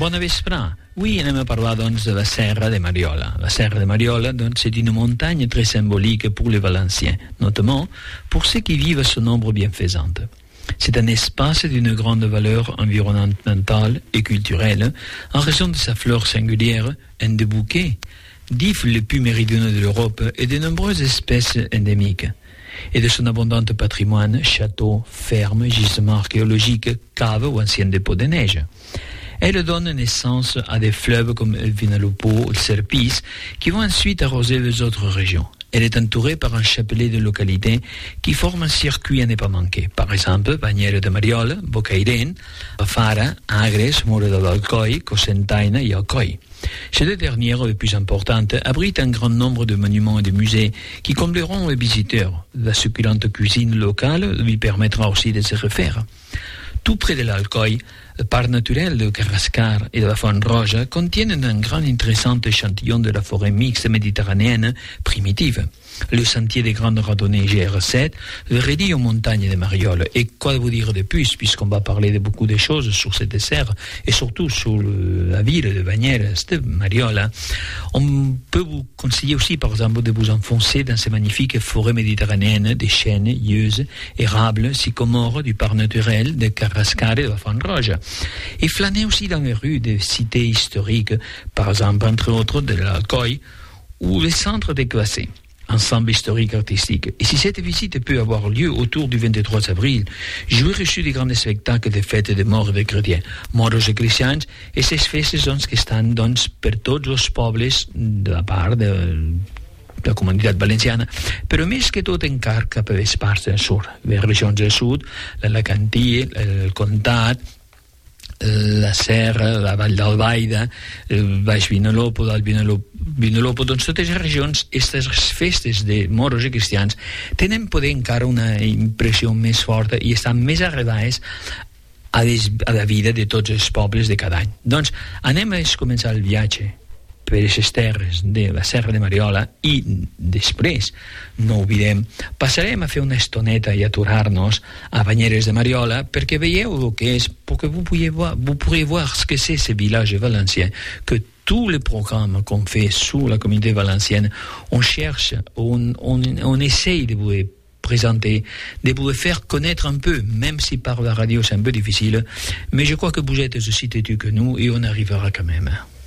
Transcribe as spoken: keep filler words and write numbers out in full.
Bona vesprà. Avui anem a parlar doncs, de la Serra de Mariola. La Serra de Mariola donc, c'est une montagne très symbolique pour les Valenciens, notamment pour ceux qui vivent à son ombre bienfaisante. C'est un espace d'une grande valeur environnementale et culturelle en raison de sa flore singulière, un des bouquets, d'ifs les plus méridionaux de l'Europe et de nombreuses espèces endémiques, et de son abondant patrimoine, châteaux, fermes, gisements archéologiques, caves ou anciens dépôts de neige. Elle donne naissance à des fleuves comme le Vinalopó ou le Serpis qui vont ensuite arroser les autres régions. Elle est entourée par un chapelet de localités qui forment un circuit à ne pas manquer. Par exemple, Bagnères de Mariola, Bocairent, Fara, Agres, Mora de l'Alcoi, Cocentaina et Alcoi. Ces deux dernières, les plus importantes, abritent un grand nombre de monuments et de musées qui combleront les visiteurs. La succulente cuisine locale lui permettra aussi de se refaire. Tout près de l'Alcoi, le parc naturel de Carrascar et de la Font Roja contiennent un grand intéressant échantillon de la forêt mixte méditerranéenne primitive. Le sentier des grandes randonnées G R sept le relie aux montagnes de Mariola. Et quoi vous dire de plus, puisqu'on va parler de beaucoup de choses sur cette serre et surtout sur le, la ville de Bagnères de Mariola. On peut vous conseiller aussi, par exemple, de vous enfoncer dans ces magnifiques forêts méditerranéennes des chênes, yeuses, érables, sycomores du parc naturel de Carrascar et de la Font Roja. Et flâner aussi dans les rues des cités historiques, par exemple, entre autres, de l'Alcoi ou les centres déclassés. Ensemble historique artistique. Et si cette visite peut avoir lieu autour du vingt-trois avril, jouir reçu des grands spectacles de fêtes de morts de chrétiens, moros i cristians, i ces festes doncs, que estan doncs, per tots els pobles de la part de la comunitat valenciana, però més que tot encara cap a les parts del sud, les regions del sud, l'Alacantí, el Comtat, la Serra, la Vall d'Albaida, el Baix Vinalopó, el Vinalopó, doncs totes les regions, aquestes festes de moros i cristians tenen poder encara una impressió més forta i estan més arrelades a, des, a la vida de tots els pobles de cada any. Doncs anem a començar el viatge per aquestes terres de la Serra de Mariola i després, no oblidem, passarem a fer una estoneta i aturar-nos a Bagnères de Mariola perquè veieu el que és, perquè vous pourriez voir, vous pourriez voir ce que c'est ce village valencien, que tous les programmes qu'on fait sur la communauté valencienne, on cherche, on, on, on essaye de vous présenter, de vous faire connaître un peu, même si par la radio c'est un peu difficile, mais je crois que vous êtes aussi têtus que nous et on arrivera quand même.